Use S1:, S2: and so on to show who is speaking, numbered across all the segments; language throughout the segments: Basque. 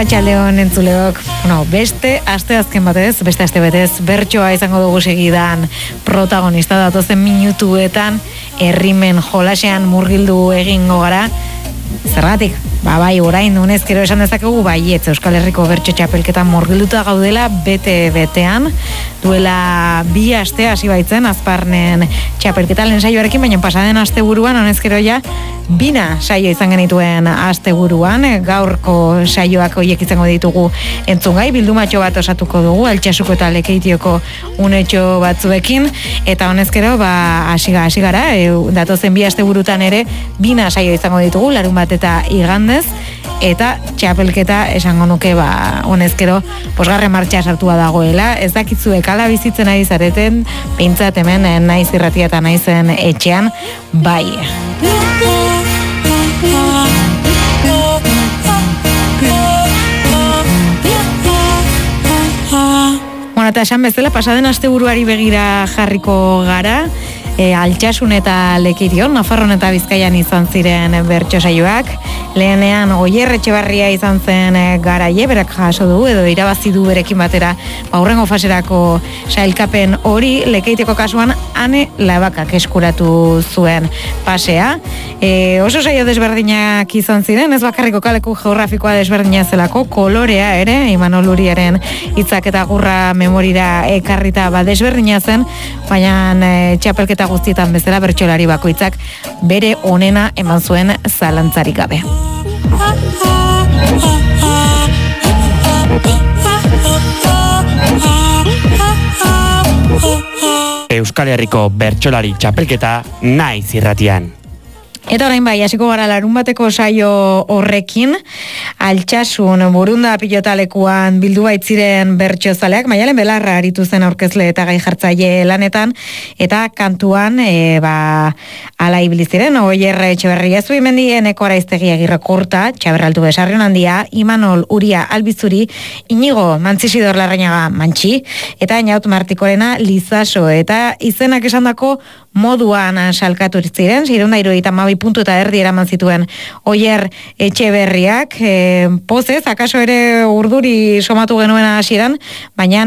S1: Arratsaldeon entzuleok, beste asteazken batez, beste aste betez, bertsoa izango dugu segidan protagonista datozen minutuetan, herrimen jolasean murgildu egingo gara. Zergatik? Bai, orain honezkero esan dezakegu baietz Euskal Herriko bertso txapelketan murgilduta gaudela bete-betean, duela 2 aste hasi baitzen Azparnen txapelketa lehen saioarekin, baina pasaden asteburuan honezkero ja 2 saio izan genituen asteburuan, gaurko saioak horiek izango ditugu entzungai, bildumatxo bat osatuko dugu, Altsasuko eta Lekeitioko unetxo batzuekin, eta honezkero hasi gara, datozen 2 asteburutan ere 2 saio izango ditugu, larunbat eta igandez, eta txapelketa esango nuke honezkero posgarren martxa sartua dagoela. Ez dakitzuek ala bizitzen ari zareten, behintzat hemen naiz irratia eta naizen etxean, bai. Eta esan bezala, pasaden asteburuari begira jarriko gara, Altsasun eta Lekeition, Nafarroan eta Bizkaian izan ziren bertso saioak. Lehenean Oier Etxebarria izan zen garaie, berak jaso du edo irabazi du berekin batera aurrengo faserako sailkapen hori. Lekeiteko kasuan Ane Labakak eskuratu zuen pasea. Oso saio desberdinak izan ziren, ez bakarriko kaleku geografikoa desberdina zelako, kolorea ere, Imanol Uriaren hitzak eta gurra memorira ekarrita desberdina zen, baina txapelketa guztietan bezala bertsolari bakoitzak bere onena eman zuen zalantzarik gabe.
S2: Euskal Herriko bertsolari txapelketa naiz irratian.
S1: Eta orain hasiko gara larunbateko saio horrekin, Altsasun Burunda pilotalekuan bildu baitziren bertsozaleak, Maialen Belarra aritu zen aurkezle eta gai jartzaile lanetan, eta kantuan ala ibili ziren, Oier Etxebarria Zubimendi, Eneko Araiztegi Agirrekorta, Txaberraltu Besarrion Handia, Imanol Uria Albizuri, Inigo Mantzisidor Larrañaga Mantxi, eta Inaut Martikorena Lizaso, eta izenak esandako moduan salkatu ziren, 672 puntu eta erdi eraman zituen Oier Etxeberriak, pozez, akaso ere urduri somatu genuen hasieran, baina,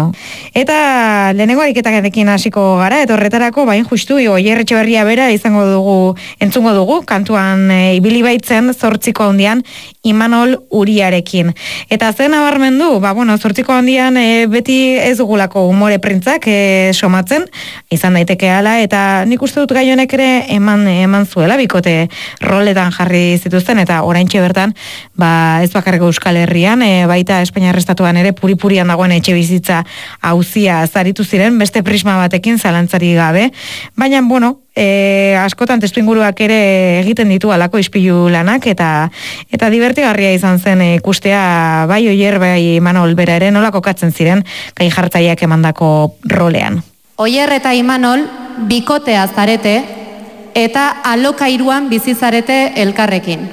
S1: eta lehenengo ariketarekin hasiko gara, eta horretarako, bain justu, Oier Etxeberria bera entzungo dugu, kantuan ibili baitzen 8ko handian Imanol Uriarekin. Eta zen nabarmendu, 8ko handian beti ez dugulako umore printzak somatzen, izan daiteke hala, eta nik uste dut gai honek ere eman zuela, bikote roletan jarri zituzten, eta oraintxe bertan, ez bakarrik Euskal Herrian, baita Espainiar Estatuan ere puri-purian dagoen etxe bizitza auzia zaritu ziren, beste prisma batekin zalantzari gabe, baina, askotan testuinguruak ere egiten ditu alako ispilu lanak, eta divertigarria izan zen ikustea bai Oier, bai Imanol bera ere nola kokatzen ziren gai jartzaileak emandako rolean.
S3: Oier eta Imanol bikotea zarete eta alokairuan bizi zarete elkarrekin.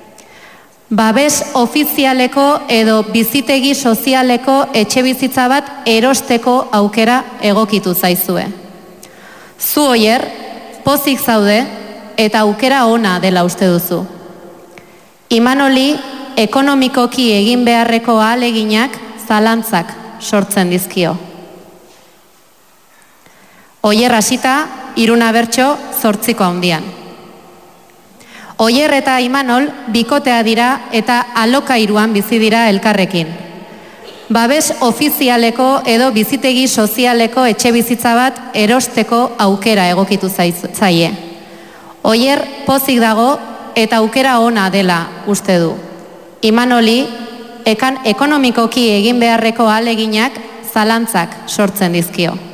S3: Babes ofizialeko edo bizitegi sozialeko etxe bizitza bat erosteko aukera egokitu zaizue. Zu Oier, pozik zaude eta aukera ona dela uste duzu. Imanoli ekonomikoki egin beharreko ahaleginak zalantzak sortzen dizkio. Oier hasita, 3 bertso 8ko handian. Oier eta Imanol bikotea dira eta alokairuan bizi dira elkarrekin. Babes ofizialeko edo bizitegi sozialeko etxe bizitza bat erosteko aukera egokitu zaie. Oier pozik dago eta aukera ona dela uste du. Imanoli ekonomikoki egin beharreko ahaleginak zalantzak sortzen dizkio.